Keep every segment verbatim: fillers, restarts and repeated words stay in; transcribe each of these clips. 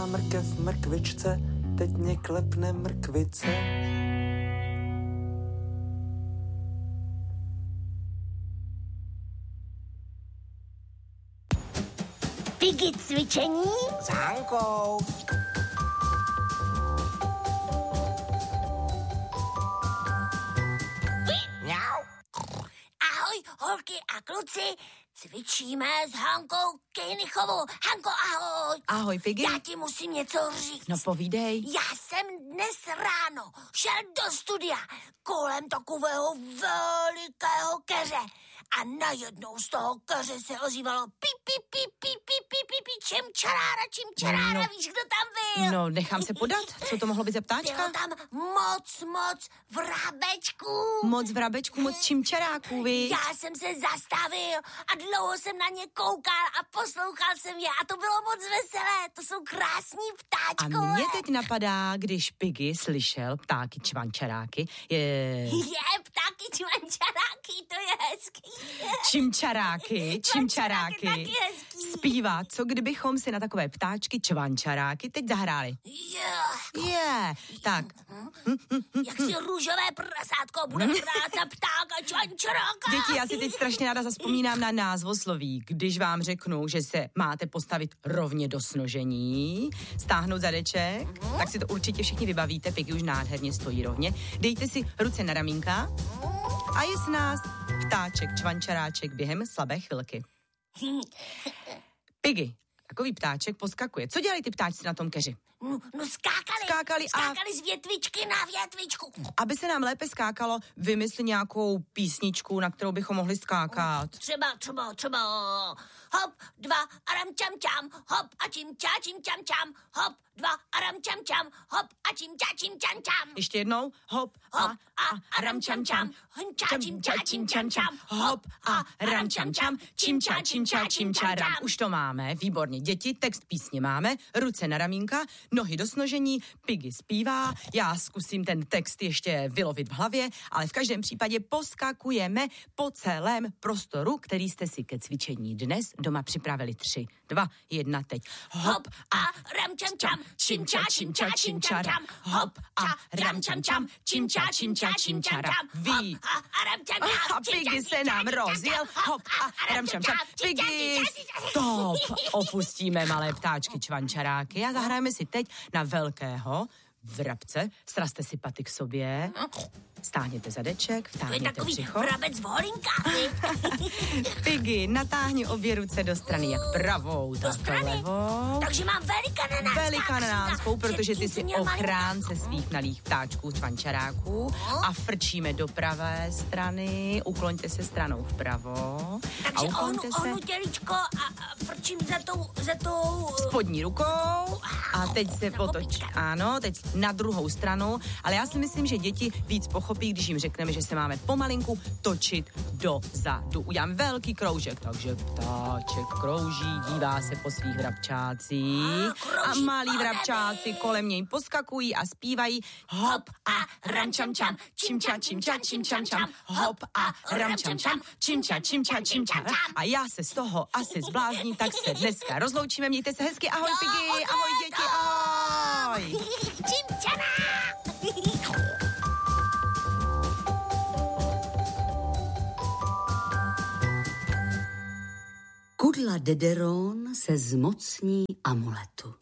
Zlatá mrkev mrkvičce, teď mě klepne mrkvice. Piggy cvičení s Hankou. Ahoj, holky a kluci, cvičíme s Hankou Kejnichovou. Hanko, ahoj. Ahoj, Piggy. Já ti musím něco říct. No povídej. Já jsem dnes ráno šel do studia kolem takového velikého keře a najednou z toho keře se ozývalo pip, pip, pip, pip, pip, pip, pip, pip, čem čarára, čem čarára, no, víš, kdo tam byl? No, nechám se podat. Co to mohlo být za ptáčka? Bylo tam moc, moc vrabečků. Moc vrabečků, moc čimčaráků, vy. Já jsem se zastavil a dlouho jsem na ně koukal a poslouchal jsem je a to bylo moc veselé. To jsou krásní ptáčkové. A mě teď napadá, když Piggy slyšel ptáky čvančaráky, je... Je, ptáky čvančaráky, to je hezký. Čimčaráky, čimčaráky. Taky hezký. Zpívá, co kdybychom si na takové ptáčky čvančaráky teď zahráli. Je. Je, tak. Jak si růžové prasátko bude hrát na ptáka čvančaráka. Děti, já si teď strašně ráda zavzpomínám na názvosloví. Když vám řeknu, že se máte postavit rovně do snožení, stáhnout zadeček, uh-huh. tak si to určitě všichni vybavíte. Piggy už nádherně stojí rovně. Dejte si ruce na ramínka a je s nás ptáček, čvančaráček během slabé chvilky. Piggy, takový ptáček poskakuje. Co dělají ty ptáčci na tom keři? No, no skákali. Skákali a... Skákali z větvičky na větvičku. Aby se nám lépe skákalo, vymysli nějakou písničku, na kterou bychom mohli skákat. Třeba, třeba, třeba, hop, dva, aram čam čam, hop a čím čá, čím čam čam, hop, dva, aram čam čam, hop a čím čá, čím čam čam. Ještě jednou, hop Hop a aram čam čam, čá, čím čá, čím čam čam, hop a aram čam čam, čím čá, čím čá, čím čá, ram. Už to máme, výborně. Děti, text písně máme, ruce na ramínka, nohy do snožení, Piggy zpívá, já zkusím ten text ještě vylovit v hlavě, ale v každém případě poskakujeme po celém prostoru, který jste si ke cvičení dnes doma připravili. Tři, dva, jedna, teď. Hop a ram čam čam, čím čá, čím čá, čím čam čam, hop a ram čam čam, čím čá, čím čá, čím čam čam, Ví. a aram čam čam, A Piggy se nám rozjel, hop a ram čam čam, Piggy, stop, opustíme malé ptáčky čvančaráky a zahrajeme si teď na velkého vrabce. Srazte si paty k sobě, stáhněte zadeček, To je vtáhněte takový břicho. vrabec v holinkách. Piggy, natáhni obě ruce do strany, jak pravou, Do tak strany? levou. Takže mám velikananáckou. Velikananánskou, protože ty jsi ochránce svých malých ptáčků, čvančaráků. A frčíme do pravé strany, ukloňte se stranou vpravo. A Takže ohnu, ukloňte se ohnu tělíčko a, a frčím za tou, za tou... spodní rukou a teď se potoč. Ano, teď na druhou stranu, ale já si myslím, že děti víc pochopí, když jim řekneme, že se máme pomalinku točit dozadu. Udělám velký kroužek, takže ptáček krouží, dívá se po svých vrabčácích a malí vrabčáci kolem něj poskakují a zpívají hop a ram čam čam, čim ča, čim ča, čim čam čam, hop a ram čam čam, čim ča, čim ča, čim ča. A já se z toho asi zblázním, tak se dneska rozloučíme, mějte se hezky, ahoj Piggy, ahoj děti, ahoj. Čimčana! Kudla Dederon se zmocní amuletu.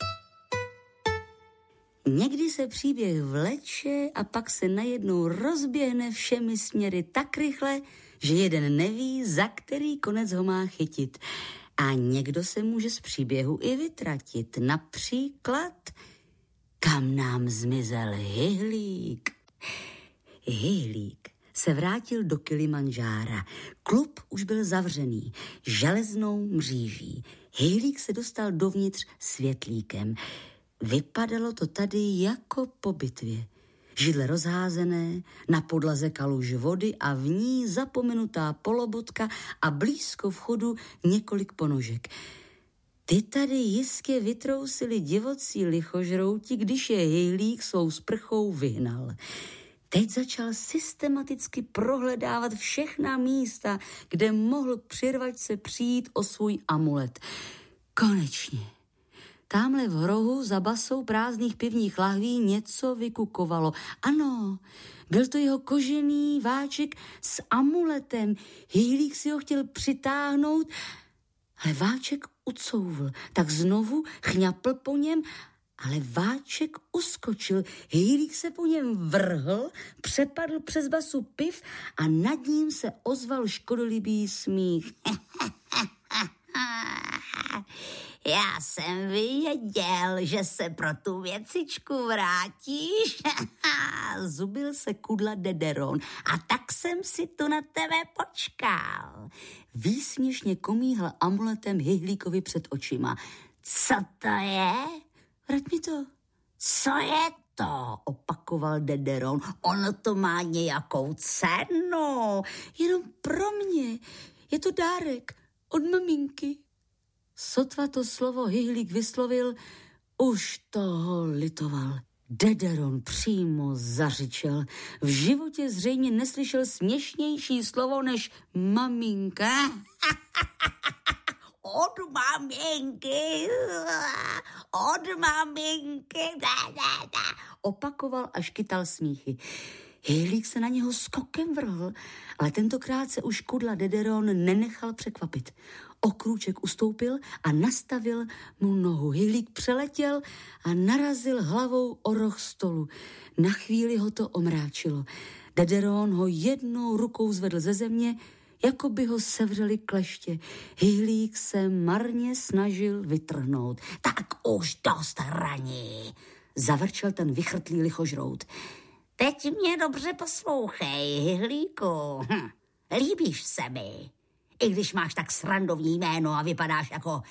Někdy se příběh vleče a pak se najednou rozběhne všemi směry tak rychle, že jeden neví, za který konec ho má chytit. A někdo se může z příběhu i vytratit. Například, kam nám zmizel Hyhlík. Hyhlík se vrátil do Kilimanjára. Klub už byl zavřený železnou mříží. Hyhlík se dostal dovnitř světlíkem. Vypadalo to tady jako po bitvě. Židle rozházené, na podlaze kaluž vody a v ní zapomenutá polobotka a blízko vchodu několik ponožek. Ty tady jistě vytrousili divocí lichožrouti, když je Hyhlík svou sprchou vyhnal. Teď začal systematicky prohledávat všechna místa, kde mohl přirvačce přijít o svůj amulet. Konečně. Támhle v rohu za basou prázdných pivních lahví něco vykukovalo. Ano, byl to jeho kožený váček s amuletem. Hýlík si ho chtěl přitáhnout, ale váček ucouvl. Tak znovu chňapl po něm, ale váček uskočil. Hýlík se po něm vrhl, přepadl přes basu piv a nad ním se ozval škodolibý smích. Já jsem věděl, že se pro tu věcičku vrátíš. Zubil se kudla Dederon. A tak jsem si tu na tebe počkal. Výsměšně komíhl amuletem Hyhlíkovi před očima. Co to je? Vrať mi to. Co je to? Opakoval Dederon. Ono to má nějakou cenu. Jenom pro mě. Je to dárek od maminky. Sotva to slovo Hyhlík vyslovil, už toho litoval. Dederon přímo zařičel. V životě zřejmě neslyšel směšnější slovo než maminka. Od maminky, od maminky, da, da, da. Opakoval, až kytal smíchy. Hyhlík se na něho skokem vrhl, ale tentokrát se už kudla Dederon nenechal překvapit. O krůček ustoupil a nastavil mu nohu. Hyhlík přeletěl a narazil hlavou o roh stolu. Na chvíli ho to omráčilo. Dederon ho jednou rukou zvedl ze země, jako by ho sevřeli kleště. Hyhlík se marně snažil vytrhnout. Tak už dost hraní, zavrčel ten vychrtlý lichožrout. Teď mě dobře poslouchej, Hyhlíku. Hm. Líbíš se mi, i když máš tak srandovní jméno a vypadáš jako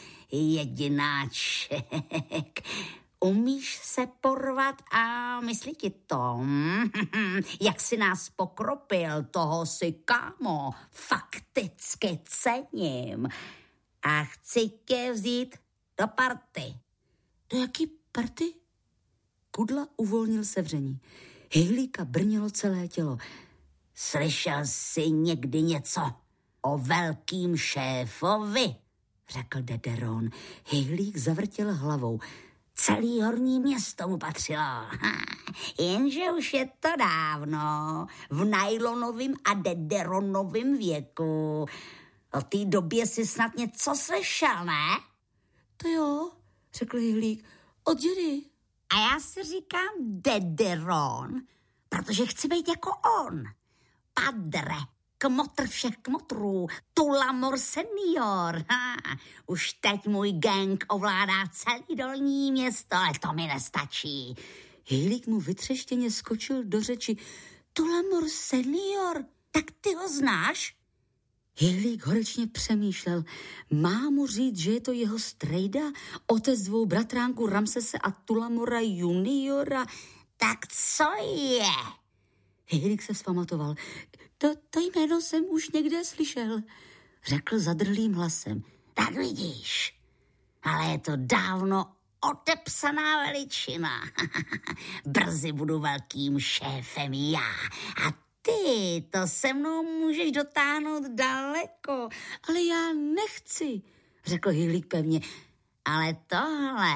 jedináček. Umíš se porvat a myslí ti to? Jak si nás pokropil, toho si, kámo, fakticky cením. A chci tě vzít do party. Do jaký party? Kudla uvolnil sevření. Hyhlíka brnilo celé tělo. Slyšel jsi někdy něco o velkým šéfovi? Řekl Dederon. Hyhlík zavrtěl hlavou. Celý horní město mu patřilo. Jenže už je to dávno, v Nylonovým a Dederonovým věku. O té době si snad něco slyšel, ne? To jo, řekl Hyhlík. Od dědy. A já si říkám Dederon, protože chci být jako on. Padre, kmotr všech kmotrů, Tullamore senior. Ha, už teď můj gang ovládá celý dolní město, ale to mi nestačí. Hyhlík mu vytřeštěně skočil do řeči. Tullamore senior, tak ty ho znáš? Hyhlík horečně přemýšlel. Má mu říct, že je to jeho strejda, otec dvou bratránku Ramsese a Tullamora juniora? Tak co je? Hyhlík se vzpamatoval. To, to jméno jsem už někde slyšel, řekl zadrhlým hlasem. Tak vidíš, ale je to dávno otepsaná veličina. Brzy budu velkým šéfem já a ty to se mnou můžeš dotáhnout daleko. Ale já nechci, řekl Hyhlík pevně. Ale tohle,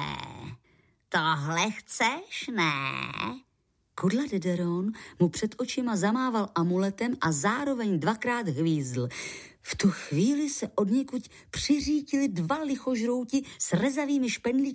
tohle chceš, ne? Kudla Dederon mu před očima zamával amuletem a zároveň dvakrát hvízdl. V tu chvíli se odněkud přiřítili dva lichožrouti s rezavými špendlíky